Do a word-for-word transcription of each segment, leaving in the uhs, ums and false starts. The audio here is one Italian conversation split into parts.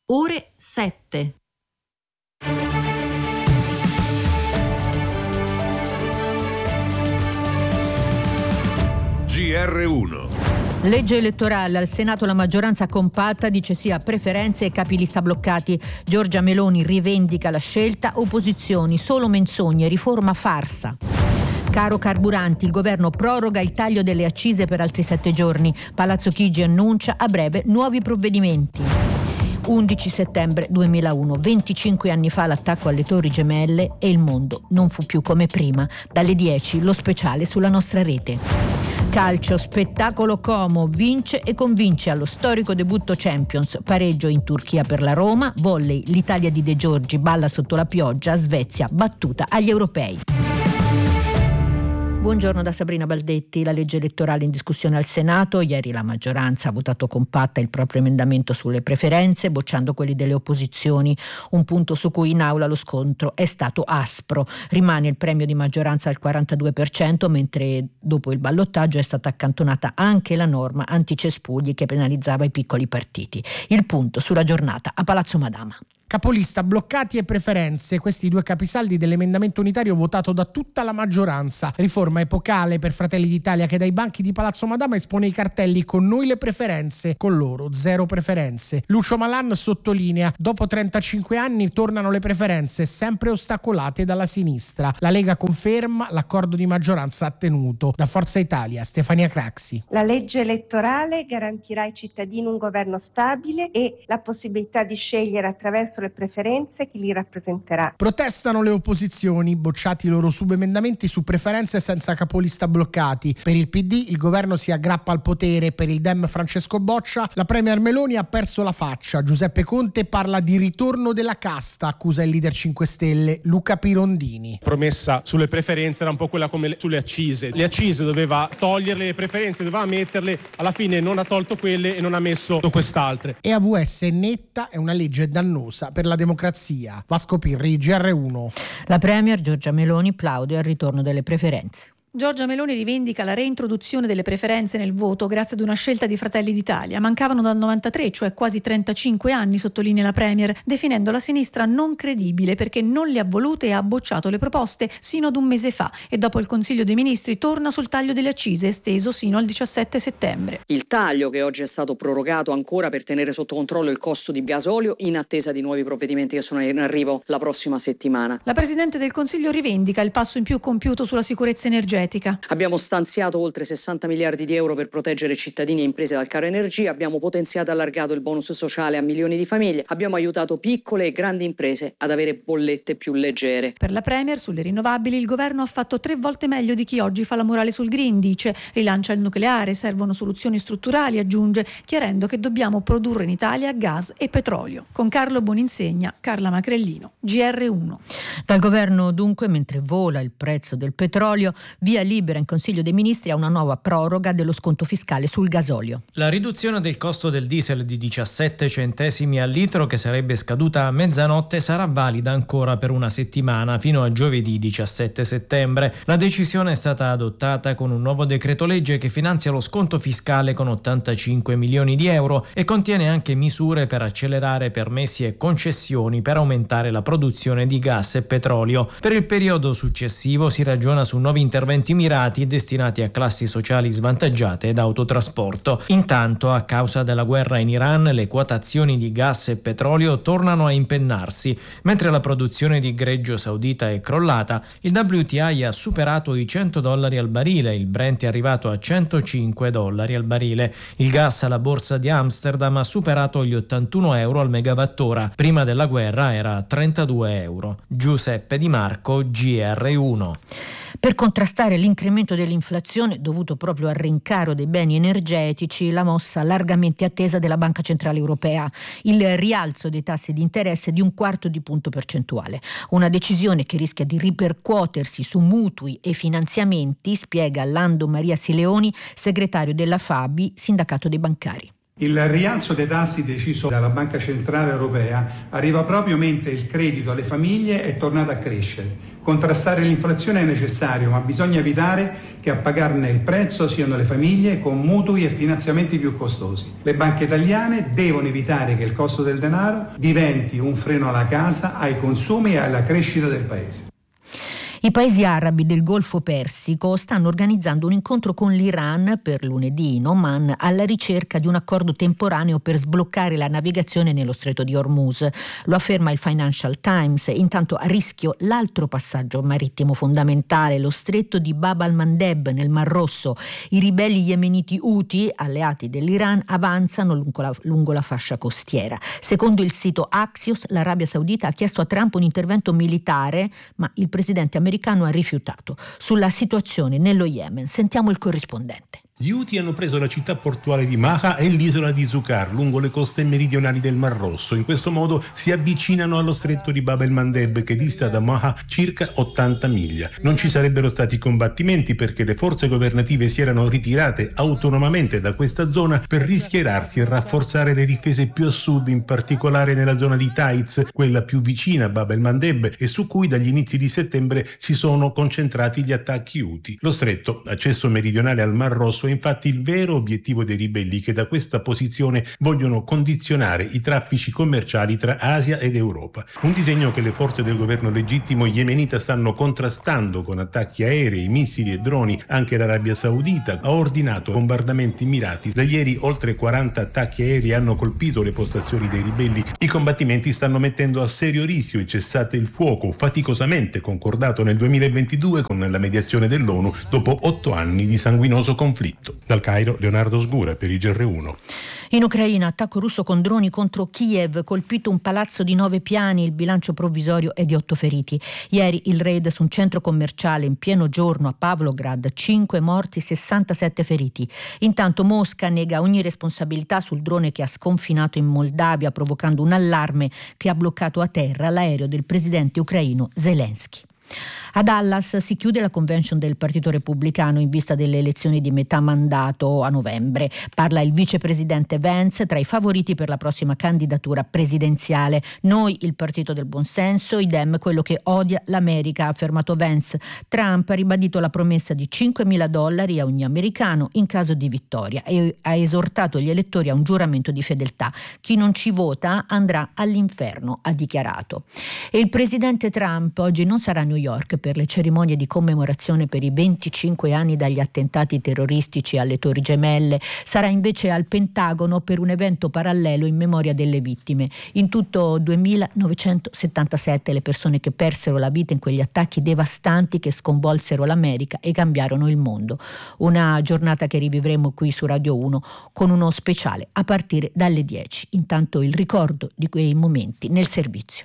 ore sette. G R uno. Legge elettorale, al Senato la maggioranza compatta dice sì a preferenze e capilista bloccati. Giorgia Meloni rivendica la scelta, opposizioni solo menzogne, riforma farsa. Caro carburanti, il governo proroga il taglio delle accise per altri sette giorni. Palazzo Chigi annuncia a breve nuovi provvedimenti. undici settembre duemilauno, venticinque anni fa l'attacco alle Torri Gemelle e il mondo non fu più come prima. Dalle dieci lo speciale sulla nostra rete. Calcio, spettacolo Como, vince e convince allo storico debutto Champions, pareggio in Turchia per la Roma, volley, l'Italia di De Giorgi balla sotto la pioggia, Svezia battuta agli europei. Buongiorno da Sabrina Baldetti. La legge elettorale in discussione al Senato. Ieri la maggioranza ha votato compatta il proprio emendamento sulle preferenze, bocciando quelli delle opposizioni, un punto su cui in aula lo scontro è stato aspro. Rimane il premio di maggioranza al quarantadue per cento, mentre dopo il ballottaggio è stata accantonata anche la norma anticespugli che penalizzava i piccoli partiti. Il punto sulla giornata a Palazzo Madama. Capolista, bloccati e preferenze, questi due capisaldi dell'emendamento unitario votato da tutta la maggioranza. Riforma epocale per Fratelli d'Italia che dai banchi di Palazzo Madama espone i cartelli "con noi le preferenze, con loro zero preferenze". Lucio Malan sottolinea: dopo trentacinque anni tornano le preferenze, sempre ostacolate dalla sinistra. La Lega conferma l'accordo di maggioranza ottenuto. Da Forza Italia, Stefania Craxi. La legge elettorale garantirà ai cittadini un governo stabile e la possibilità di scegliere attraverso le preferenze chi li rappresenterà. Protestano le opposizioni, bocciati i loro subemendamenti su preferenze senza capolista bloccati. Per il P D il governo si aggrappa al potere, per il Dem Francesco Boccia la premier Meloni ha perso la faccia. Giuseppe Conte parla di ritorno della casta, accusa il leader cinque Stelle Luca Pirondini. Promessa sulle preferenze era un po' quella come sulle accise. Le accise doveva toglierle, le preferenze doveva metterle, alla fine non ha tolto quelle e non ha messo quest'altre. E A V S netta, è una legge dannosa per la democrazia. Vasco Pirri, G R uno. La premier Giorgia Meloni plaude al ritorno delle preferenze. Giorgia Meloni rivendica la reintroduzione delle preferenze nel voto grazie ad una scelta di Fratelli d'Italia. Mancavano dal novantatré, cioè quasi trentacinque anni, sottolinea la premier, definendo la sinistra non credibile perché non le ha volute e ha bocciato le proposte sino ad un mese fa, e dopo il Consiglio dei Ministri torna sul taglio delle accise esteso sino al diciassette settembre. Il taglio che oggi è stato prorogato ancora per tenere sotto controllo il costo di gasolio in attesa di nuovi provvedimenti che sono in arrivo la prossima settimana. La Presidente del Consiglio rivendica il passo in più compiuto sulla sicurezza energetica. Abbiamo stanziato oltre sessanta miliardi di euro per proteggere cittadini e imprese dal caro energia, abbiamo potenziato e allargato il bonus sociale a milioni di famiglie, abbiamo aiutato piccole e grandi imprese ad avere bollette più leggere. Per la Premier sulle rinnovabili il governo ha fatto tre volte meglio di chi oggi fa la morale sul green, dice, rilancia il nucleare, servono soluzioni strutturali, aggiunge, chiarendo che dobbiamo produrre in Italia gas e petrolio. Con Carlo Boninsegna, Carla Macrellino, G R uno. Dal governo dunque, mentre vola il prezzo del petrolio, via libera in Consiglio dei Ministri a una nuova proroga dello sconto fiscale sul gasolio. La riduzione del costo del diesel di diciassette centesimi al litro, che sarebbe scaduta a mezzanotte, sarà valida ancora per una settimana fino a giovedì diciassette settembre. La decisione è stata adottata con un nuovo decreto legge che finanzia lo sconto fiscale con ottantacinque milioni di euro e contiene anche misure per accelerare permessi e concessioni per aumentare la produzione di gas e petrolio. Per il periodo successivo si ragiona su nuovi interventi mirati destinati a classi sociali svantaggiate ed autotrasporto. Intanto, a causa della guerra in Iran, le quotazioni di gas e petrolio tornano a impennarsi. Mentre la produzione di greggio saudita è crollata, il W T I ha superato i cento dollari al barile, il Brent è arrivato a centocinque dollari al barile. Il gas alla borsa di Amsterdam ha superato gli ottantuno euro al megawattora. Prima della guerra era a trentadue euro. Giuseppe Di Marco, G R uno. Per contrastare l'incremento dell'inflazione dovuto proprio al rincaro dei beni energetici, la mossa largamente attesa della Banca Centrale Europea, il rialzo dei tassi di interesse di un quarto di punto percentuale. Una decisione che rischia di ripercuotersi su mutui e finanziamenti, spiega Lando Maria Sileoni, segretario della Fabi, sindacato dei bancari. Il rialzo dei tassi deciso dalla Banca Centrale Europea arriva proprio mentre il credito alle famiglie è tornato a crescere. Contrastare l'inflazione è necessario, ma bisogna evitare che a pagarne il prezzo siano le famiglie con mutui e finanziamenti più costosi. Le banche italiane devono evitare che il costo del denaro diventi un freno alla casa, ai consumi e alla crescita del Paese. I paesi arabi del Golfo Persico stanno organizzando un incontro con l'Iran per lunedì in Oman alla ricerca di un accordo temporaneo per sbloccare la navigazione nello stretto di Hormuz. Lo afferma il Financial Times. Intanto a rischio l'altro passaggio marittimo fondamentale, lo stretto di Bab al-Mandeb nel Mar Rosso. I ribelli yemeniti Houthi, alleati dell'Iran, avanzano lungo la, lungo la fascia costiera. Secondo il sito Axios, l'Arabia Saudita ha chiesto a Trump un intervento militare, ma il presidente americano americano ha rifiutato. Sulla situazione nello Yemen sentiamo il corrispondente. Gli Houthi hanno preso la città portuale di Maha e l'isola di Zucar lungo le coste meridionali del Mar Rosso. In questo modo si avvicinano allo stretto di Bab el-Mandeb, che dista da Maha circa ottanta miglia. Non ci sarebbero stati combattimenti perché le forze governative si erano ritirate autonomamente da questa zona per rischierarsi e rafforzare le difese più a sud, in particolare nella zona di Taiz, quella più vicina a Bab el-Mandeb e su cui dagli inizi di settembre si sono concentrati gli attacchi Houthi. Lo stretto, accesso meridionale al Mar Rosso, infatti il vero obiettivo dei ribelli, che da questa posizione vogliono condizionare i traffici commerciali tra Asia ed Europa. Un disegno che le forze del governo legittimo yemenita stanno contrastando con attacchi aerei, missili e droni. Anche l'Arabia Saudita ha ordinato bombardamenti mirati. Da ieri oltre quaranta attacchi aerei hanno colpito le postazioni dei ribelli. I combattimenti stanno mettendo a serio rischio il cessate il fuoco, faticosamente concordato nel duemilaventidue con la mediazione dell'ONU dopo otto anni di sanguinoso conflitto. Dal Cairo, Leonardo Sgura per I G R uno. In Ucraina, attacco russo con droni contro Kiev, colpito un palazzo di nove piani, il bilancio provvisorio è di otto feriti. Ieri il raid su un centro commerciale in pieno giorno a Pavlograd, cinque morti, sessantasette feriti. Intanto Mosca nega ogni responsabilità sul drone che ha sconfinato in Moldavia, provocando un allarme che ha bloccato a terra l'aereo del presidente ucraino Zelensky. A Dallas si chiude la convention del Partito Repubblicano in vista delle elezioni di metà mandato a novembre. Parla il vicepresidente Vance, tra i favoriti per la prossima candidatura presidenziale. Noi, il partito del buonsenso, i Dem, quello che odia l'America, ha affermato Vance. Trump ha ribadito la promessa di cinquemila dollari a ogni americano in caso di vittoria e ha esortato gli elettori a un giuramento di fedeltà. Chi non ci vota andrà all'inferno, ha dichiarato. E il presidente Trump oggi non sarà a New York per le cerimonie di commemorazione per i venticinque anni dagli attentati terroristici alle Torri Gemelle. Sarà invece al Pentagono per un evento parallelo in memoria delle vittime. In tutto duemilanovecentosettantasette le persone che persero la vita in quegli attacchi devastanti che sconvolsero l'America e cambiarono il mondo. Una giornata che rivivremo qui su Radio uno con uno speciale a partire dalle dieci. Intanto il ricordo di quei momenti nel servizio.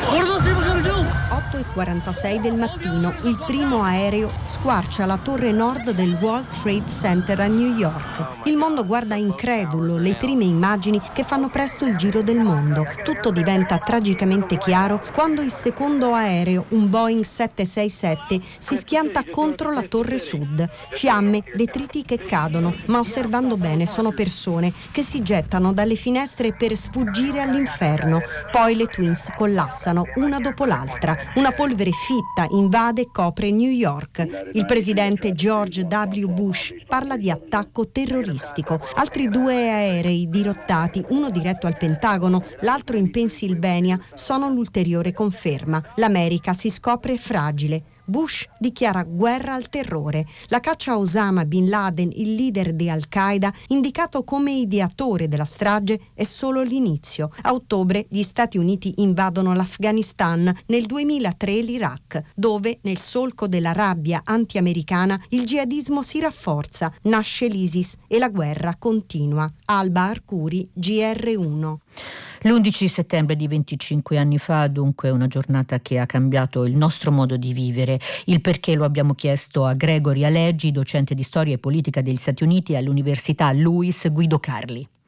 otto e quarantasei del mattino, il primo aereo squarcia la torre nord del World Trade Center a New York. Il mondo guarda incredulo le prime immagini che fanno presto il giro del mondo. Tutto diventa tragicamente chiaro quando il secondo aereo, un Boeing sette sei sette, si schianta contro la torre sud. Fiamme, detriti che cadono, ma osservando bene sono persone che si gettano dalle finestre per sfuggire all'inferno. Poi le Twins collassano una dopo l'altra. Una polvere fitta invade e copre New York. Il presidente George W. Bush parla di attacco terroristico. Altri due aerei dirottati, uno diretto al Pentagono, l'altro in Pennsylvania, sono l'ulteriore conferma. L'America si scopre fragile. Bush dichiara guerra al terrore. La caccia a Osama Bin Laden, il leader di Al-Qaeda, indicato come ideatore della strage, è solo l'inizio. A ottobre gli Stati Uniti invadono l'Afghanistan, nel duemilatré l'Iraq, dove, nel solco della rabbia anti-americana, il jihadismo si rafforza, nasce l'ISIS e la guerra continua. Alba Arcuri, G R uno. L'undici settembre di venticinque anni fa, dunque, una giornata che ha cambiato il nostro modo di vivere. Il perché lo abbiamo chiesto a Gregory Aleggi, docente di storia e politica degli Stati Uniti all'Università Luis Guido Carli.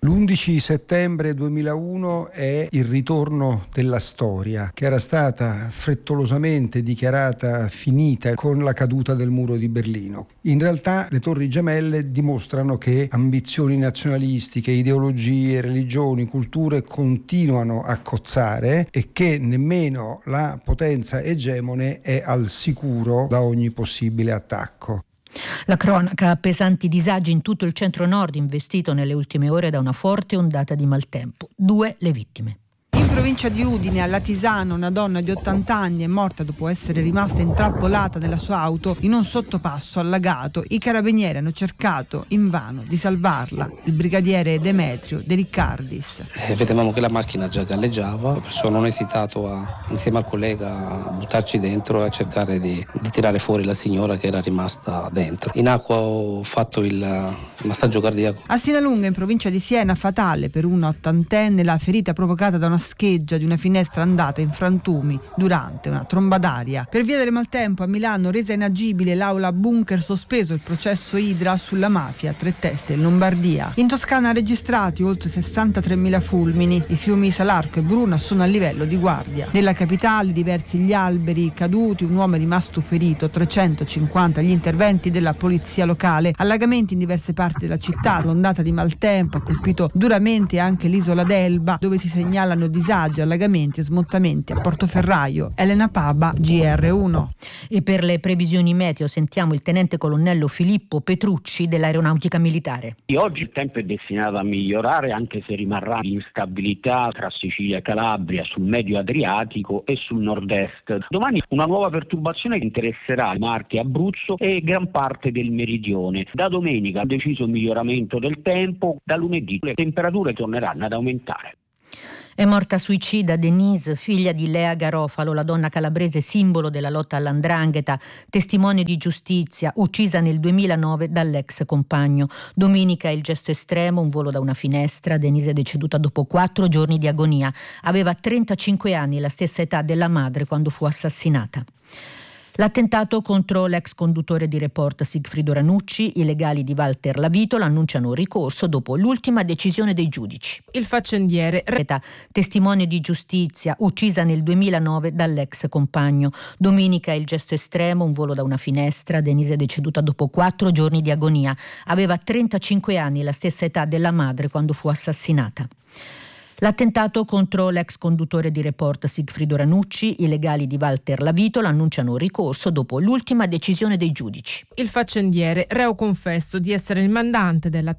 L'undici settembre duemilauno è il ritorno della storia, che era stata frettolosamente dichiarata finita con la caduta del muro di Berlino. In realtà le Torri Gemelle dimostrano che ambizioni nazionalistiche, ideologie, religioni, culture continuano a cozzare e che nemmeno la potenza egemone è al sicuro da ogni possibile attacco. La cronaca: pesanti disagi in tutto il centro-nord, investito nelle ultime ore da una forte ondata di maltempo. Due le vittime. In provincia di Udine, a Latisano, una donna di ottanta anni è morta dopo essere rimasta intrappolata nella sua auto in un sottopasso allagato. I carabinieri hanno cercato invano di salvarla. Il brigadiere Demetrio De Riccardis. Eh, vedevamo che la macchina già galleggiava, perciò non ho esitato a, insieme al collega, a buttarci dentro e a cercare di, di tirare fuori la signora che era rimasta dentro. In acqua ho fatto il, il massaggio cardiaco. A Sinalunga, in provincia di Siena, fatale per una ottantenne la ferita provocata da una scheggia di una finestra andata in frantumi durante una tromba d'aria. Per via del maltempo a Milano resa inagibile l'aula bunker, sospeso il processo Idra sulla mafia, tre teste in Lombardia. In Toscana registrati oltre sessantatremila fulmini, i fiumi Salarco e Bruna sono a livello di guardia. Nella capitale diversi gli alberi caduti, un uomo è rimasto ferito, trecentocinquanta gli interventi della polizia locale, allagamenti in diverse parti della città, l'ondata di maltempo ha colpito duramente anche l'isola d'Elba, dove si segnalano disagi, allagamenti e smottamenti a Portoferraio. Elena Paba, G R uno. E per le previsioni meteo sentiamo il tenente colonnello Filippo Petrucci dell'Aeronautica Militare. Oggi il tempo è destinato a migliorare, anche se rimarrà instabilità tra Sicilia e Calabria, sul medio Adriatico e sul nord-est. Domani una nuova perturbazione che interesserà Marche e Abruzzo e gran parte del meridione. Da domenica un deciso miglioramento del tempo, da lunedì le temperature torneranno ad aumentare. È morta suicida Denise, figlia di Lea Garofalo, la donna calabrese simbolo della lotta all''ndrangheta, testimone di giustizia, uccisa nel duemilanove dall'ex compagno. Domenica il gesto estremo, un volo da una finestra. Denise è deceduta dopo quattro giorni di agonia. Aveva trentacinque anni, la stessa età della madre quando fu assassinata. L'attentato contro l'ex conduttore di Report Sigfrido Ranucci, i legali di Walter Lavitola annunciano ricorso dopo l'ultima decisione dei giudici. Il faccendiere, testimone di giustizia, uccisa nel duemilanove dall'ex compagno. Domenica il gesto estremo, un volo da una finestra. Denise è deceduta dopo quattro giorni di agonia. Aveva trentacinque anni, la stessa età della madre quando fu assassinata. L'attentato contro l'ex conduttore di Report Sigfrido Ranucci, i legali di Walter Lavitola annunciano ricorso dopo l'ultima decisione dei giudici. Il faccendiere, reo confesso di essere il mandante dell'attentato